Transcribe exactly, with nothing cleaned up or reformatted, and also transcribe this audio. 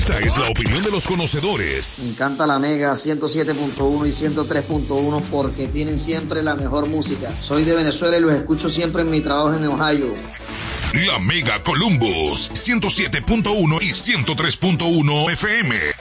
Esta es la opinión de los conocedores. Me encanta la Mega ciento siete punto uno y ciento tres punto uno porque tienen siempre la mejor música. Soy de Venezuela y los escucho siempre en mi trabajo en Ohio. La Mega Columbus ciento siete punto uno y ciento tres punto uno F M.